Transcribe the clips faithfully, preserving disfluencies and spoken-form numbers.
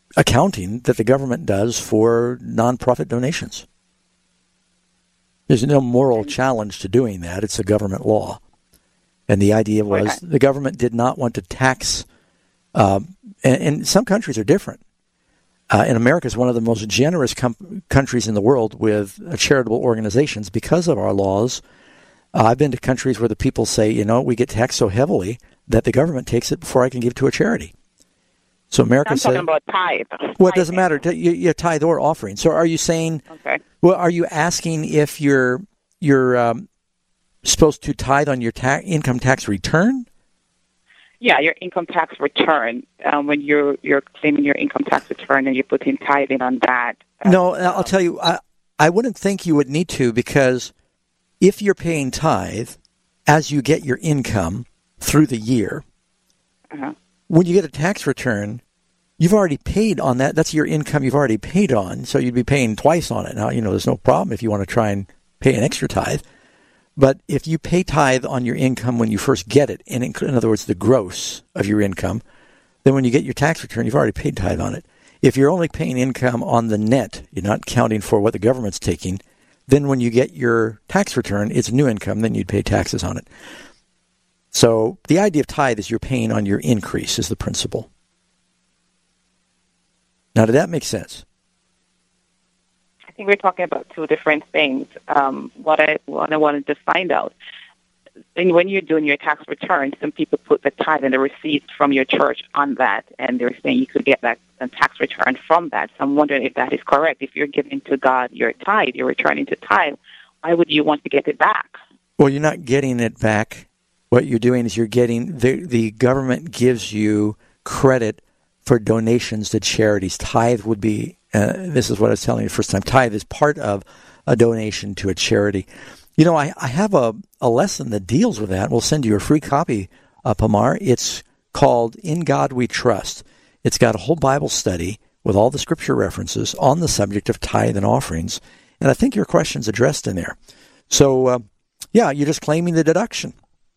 accounting that the government does for nonprofit donations. There's no moral challenge to doing that. It's a government law. And the idea was okay. the government did not want to tax, uh, and, and some countries are different. Uh, and America is one of the most generous com- countries in the world with uh, charitable organizations because of our laws. Uh, I've been to countries where the people say, you know, we get taxed so heavily that the government takes it before I can give to a charity. So America says... I'm talking about tithe. Well, it doesn't matter. You, you tithe or offering. So are you saying... Okay. Well, are you asking if you're, you're um, supposed to tithe on your ta- income tax return? Yeah, your income tax return. Um, when you're you're claiming your income tax return and you're putting tithing on that. Uh, no, I'll tell you, I, I wouldn't think you would need to, because if you're paying tithe as you get your income through the year, uh-huh. when you get a tax return, you've already paid on that. That's your income you've already paid on, so you'd be paying twice on it. Now, you know, there's no problem if you want to try and pay an extra tithe. But if you pay tithe on your income when you first get it, in, in other words, the gross of your income, then when you get your tax return, you've already paid tithe on it. If you're only paying income on the net, you're not counting for what the government's taking, then when you get your tax return, it's new income, then you'd pay taxes on it. So the idea of tithe is you're paying on your increase is the principle. Now, did that make sense? I think we're talking about two different things. Um, what I what I wanted to find out, and when you're doing your tax return, some people put the tithe and the receipts from your church on that, and they're saying you could get that a tax return from that. So I'm wondering if that is correct. If you're giving to God your tithe, you're returning to tithe, why would you want to get it back? Well, you're not getting it back. What you're doing is you're getting, the, the government gives you credit for donations to charities. Tithe would be, uh, this is what I was telling you the first time, tithe is part of a donation to a charity. You know, I, I have a, a lesson that deals with that. We'll send you a free copy, uh, Pamar. It's called In God We Trust. It's got a whole Bible study with all the scripture references on the subject of tithe and offerings. And I think your question's addressed in there. So, uh, yeah, you're just claiming the deduction.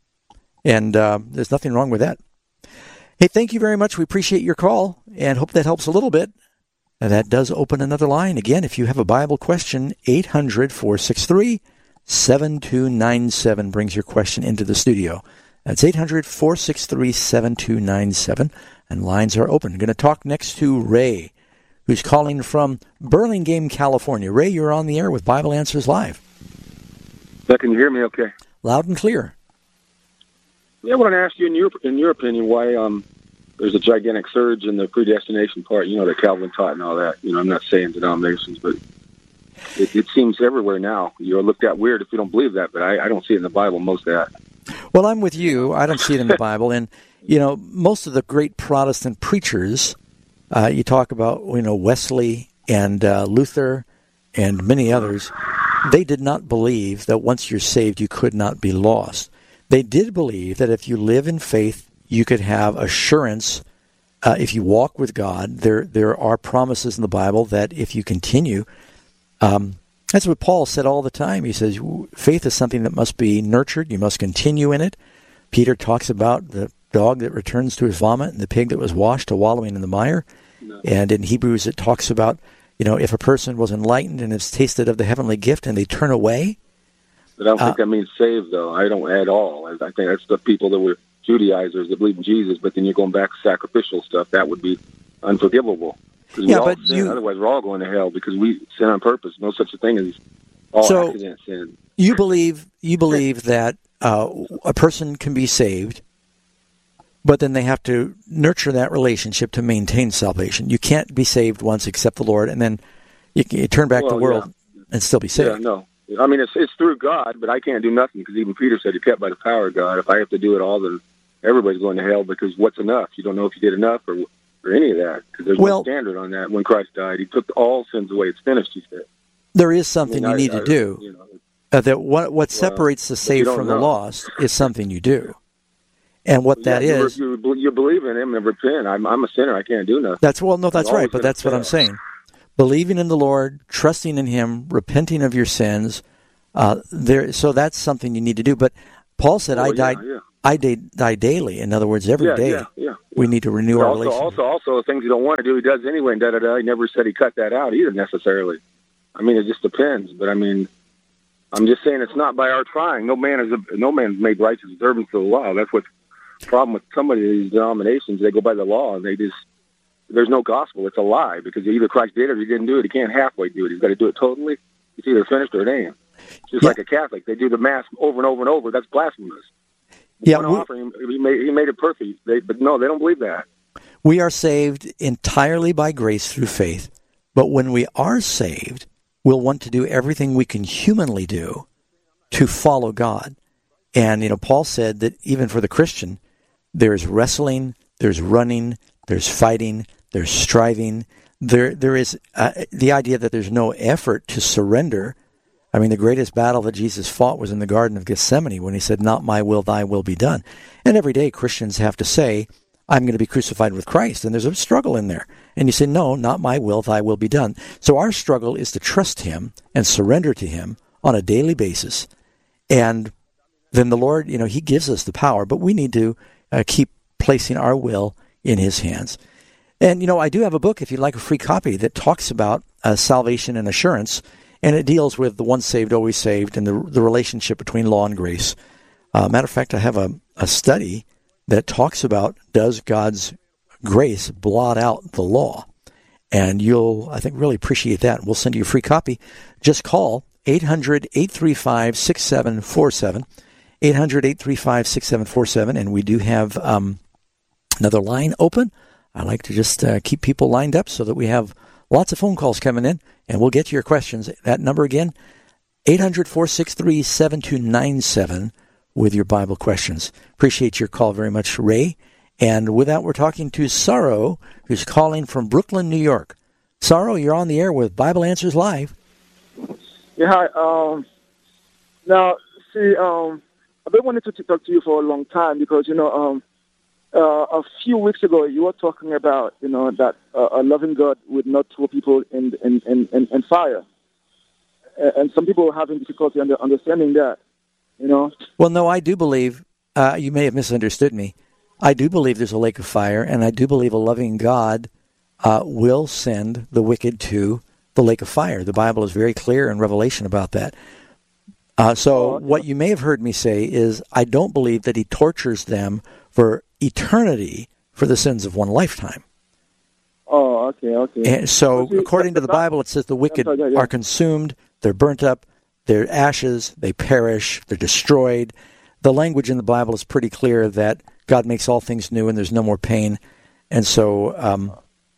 And uh, there's nothing wrong with that. Hey, thank you very much. We appreciate your call and hope that helps a little bit. And that does open another line. Again, if you have a Bible question, eight hundred, four six three, seven two nine seven brings your question into the studio. That's eight hundred, four six three, seven two nine seven. And lines are open. I'm going to talk next to Ray, who's calling from Burlingame, California. Ray, you're on the air with Bible Answers Live. Yeah, can you hear me okay? Loud and clear. Yeah, I want to ask you, in your in your opinion, why um, there's a gigantic surge in the predestination part, you know, that Calvin taught and all that. You know, I'm not saying denominations, but it, it seems everywhere now. You're looked at weird if you don't believe that, but I, I don't see it in the Bible, most of that. Well, I'm with you. I don't see it in the Bible. And, you know, most of the great Protestant preachers, uh, you talk about, you know, Wesley and uh, Luther and many others, they did not believe that once you're saved, you could not be lost. They did believe that if you live in faith, you could have assurance. Uh, if you walk with God, there there are promises in the Bible that if you continue, um, that's what Paul said all the time. He says, faith is something that must be nurtured. You must continue in it. Peter talks about the dog that returns to his vomit and the pig that was washed to wallowing in the mire. No. And in Hebrews, it talks about, you know, if a person was enlightened and has tasted of the heavenly gift and they turn away. But I don't think uh, that means saved, though. I don't at all. I, I think that's the people that were Judaizers that believe in Jesus, but then you're going back to sacrificial stuff. That would be unforgivable. Because we yeah, all but sin. you, Otherwise, we're all going to hell because we sin on purpose. No such a thing as all so accident sin. You believe you believe that uh, a person can be saved, but then they have to nurture that relationship to maintain salvation. You can't be saved once, accept the Lord, and then you, you turn back well, the world yeah. and still be saved. Yeah, no. I mean, it's it's through God, but I can't do nothing because even Peter said you're kept by the power of God. If I have to do it all, then everybody's going to hell because what's enough? You don't know if you did enough or or any of that because there's well, no standard on that. When Christ died, he took all sins away. It's finished, he said. There is something I mean, you I, need I, to do. You know, uh, that what what well, separates the saved from know. the lost is something you do, and what yeah, that you is, you, you believe in him and repent. I'm I'm a sinner. I can't do nothing. That's well, no, that's I'm right. But that's what I'm saying. Believing in the Lord, trusting in Him, repenting of your sins. Uh, there, so that's something you need to do. But Paul said, oh, "I yeah, died. Yeah. I die, die daily." In other words, every yeah, day. Yeah, yeah, We need to renew our also, relationship. Also, also, things you don't want to do, he does anyway, and da-da-da. He never said he cut that out either, necessarily. I mean, it just depends. But, I mean, I'm just saying it's not by our trying. No man is a, no man's made righteous observance of the law. That's what's the problem with some of these denominations. They go by the law, and they just, there's no gospel. It's a lie, because either Christ did it or he didn't do it. He can't halfway do it. He's got to do it totally. It's either finished or it ain't. Just yeah. like a Catholic. They do the Mass over and over and over. That's blasphemous. Yeah, One offering, he made, he made it perfect. They, but no, they don't believe that. We are saved entirely by grace through faith. But when we are saved, we'll want to do everything we can humanly do to follow God. And, you know, Paul said that even for the Christian, there's wrestling, there's running, there's fighting, there's striving. There, there is uh, the idea that there's no effort to surrender. I mean, the greatest battle that Jesus fought was in the Garden of Gethsemane when he said, "Not my will, thy will be done." And every day Christians have to say, "I'm going to be crucified with Christ." And there's a struggle in there. And you say, "No, not my will, thy will be done." So our struggle is to trust him and surrender to him on a daily basis. And then the Lord, you know, he gives us the power, but we need to uh, keep placing our will in his hands. And, you know, I do have a book, if you'd like a free copy, that talks about uh, salvation and assurance, and it deals with the once saved, always saved, and the, the relationship between law and grace. Uh, matter of fact, I have a, a study that talks about, does God's grace blot out the law? And you'll, I think, really appreciate that. We'll send you a free copy. Just call eight hundred, eight three five, six seven four seven, eight hundred, eight three five, six seven four seven, and we do have um, another line open. I like to just uh, keep people lined up so that we have lots of phone calls coming in, and we'll get to your questions. That number again, eight hundred, four six three, seven two nine seven with your Bible questions. Appreciate your call very much, Ray. And with that, we're talking to Sorrow, who's calling from Brooklyn, New York. Sorrow, you're on the air with Bible Answers Live. Yeah, hi. Um, now, see, um, I've been wanting to talk to you for a long time because, you know, um, uh, a few weeks ago you were talking about, you know, that uh, a loving God would not throw people in in, in, in, in fire. And some people are having difficulty under, understanding that, you know. Well, no, I do believe, uh, you may have misunderstood me. I do believe there's a lake of fire, and I do believe a loving God uh, will send the wicked to the lake of fire. The Bible is very clear in Revelation about that. Uh, so oh, okay. What you may have heard me say is I don't believe that he tortures them for eternity for the sins of one lifetime. Oh, okay, okay. And so see, according to the Bible, it says the wicked sorry, yeah, yeah. are consumed, they're burnt up, they're ashes, they perish, they're destroyed. The language in the Bible is pretty clear that God makes all things new and there's no more pain. And so, um,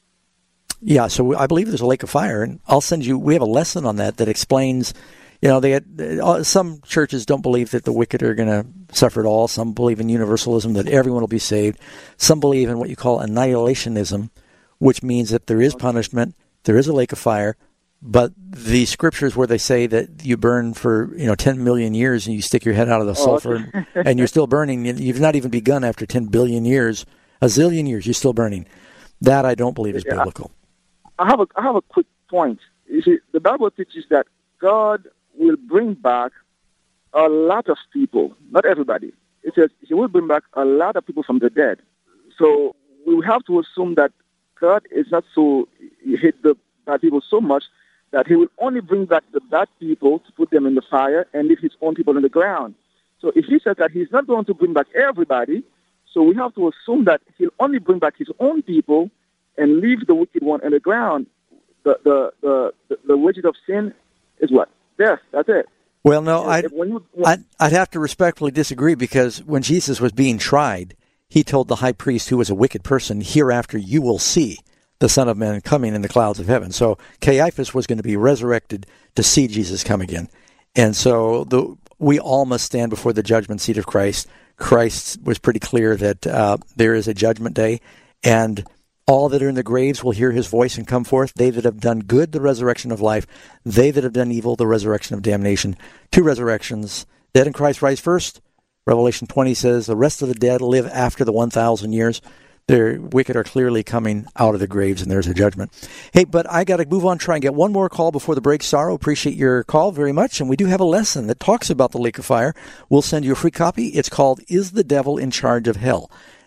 yeah, so I believe there's a lake of fire, and I'll send you, we have a lesson on that that explains, you know, they had, some churches don't believe that the wicked are going to suffer at all. Some believe in universalism, that everyone will be saved. Some believe in what you call annihilationism, which means that there is punishment, there is a lake of fire, but the scriptures where they say that you burn for, you know, ten million years and you stick your head out of the sulfur oh, okay. and you're still burning, you've not even begun after ten billion years, a zillion years, you're still burning. That I don't believe is yeah, biblical. I have a I have a quick point. You see, the Bible teaches that God will bring back a lot of people, not everybody. It says he will bring back a lot of people from the dead. So we have to assume that God is not so, he hate the bad people so much that he will only bring back the bad people to put them in the fire and leave his own people on the ground. So if he says that he's not going to bring back everybody, so we have to assume that he'll only bring back his own people and leave the wicked one on the ground. The the the, the, the wages of sin is what? Death. That's it. Well, no, I'd, you, I'd, I'd have to respectfully disagree, because when Jesus was being tried, he told the high priest, who was a wicked person, hereafter you will see the Son of Man coming in the clouds of heaven. So Caiaphas was going to be resurrected to see Jesus come again. And so the, we all must stand before the judgment seat of Christ. Christ was pretty clear that uh, there is a judgment day, and all that are in the graves will hear his voice and come forth. They that have done good, the resurrection of life. They that have done evil, the resurrection of damnation. Two resurrections. Dead in Christ rise first. Revelation twenty says the rest of the dead live after the one thousand years. The wicked are clearly coming out of the graves, and there's a judgment. Hey, but I got to move on, try and get one more call before the break. Sorrow, appreciate your call very much. And we do have a lesson that talks about the lake of fire. We'll send you a free copy. It's called, Is the Devil in Charge of Hell?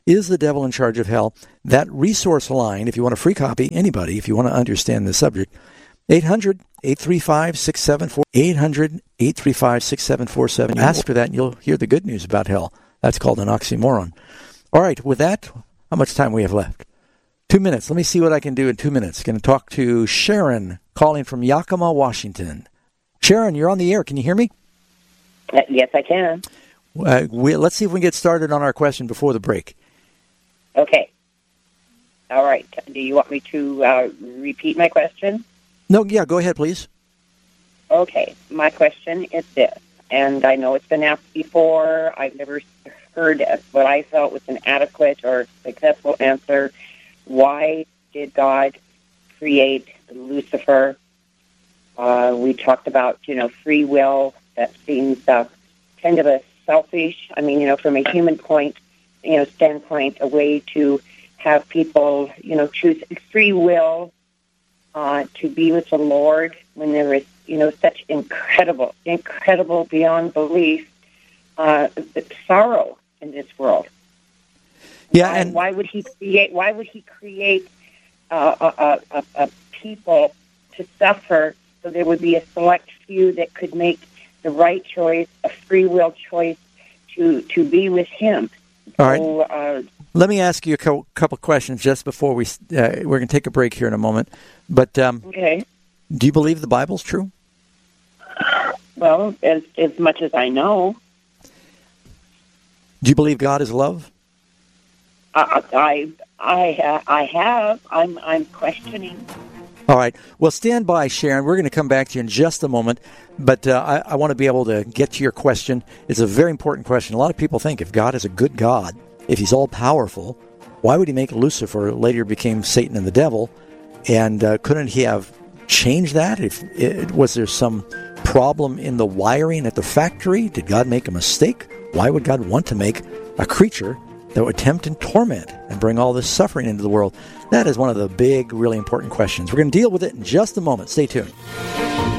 Is the devil in charge of hell? That resource line, if you want a free copy, anybody, if you want to understand the subject, eight hundred, eight three five, six seven four, eight hundred, eight three five, six seven four seven. Ask for that and you'll hear the good news about hell. That's called an oxymoron. All right, with that, how much time we have left? Two minutes. Let me see what I can do in two minutes. Going to talk to Sharon, calling from Yakima, Washington. Sharon, you're on the air. Can you hear me? Uh, yes, I can. Uh, we, let's see if we can get started on our question before the break. Okay. All right. Do you want me to uh, repeat my question? No, yeah, go ahead, please. Okay. My question is this, and I know it's been asked before. I've never heard what I felt was an adequate or successful answer. Why did God create Lucifer? Uh, we talked about, you know, free will. That seems uh, kind of a selfish, I mean, you know, from a human point, you know, standpoint, a way to have people, you know, choose free will uh, to be with the Lord when there is, you know, such incredible, incredible beyond belief uh, sorrow in this world. Yeah, why, and why would he create? Why would he create uh, a, a, a people to suffer so there would be a select few that could make the right choice, a free will choice to to be with him? All right. So, uh, Let me ask you a co- couple questions just before we, uh, we're going to take a break here in a moment. But um, okay. Do you believe the Bible's true? Well, as as much as I know. Do you believe God is love? Uh, I I ha- I have. I'm I'm questioning. All right. Well, stand by, Sharon. We're going to come back to you in just a moment. But uh, I, I want to be able to get to your question. It's a very important question. A lot of people think if God is a good God, if he's all-powerful, why would he make Lucifer, later became Satan and the devil? And uh, couldn't he have changed that? If it, was there some problem in the wiring at the factory? Did God make a mistake? Why would God want to make a creature that would tempt and torment and bring all this suffering into the world? That is one of the big, really important questions. We're going to deal with it in just a moment. Stay tuned.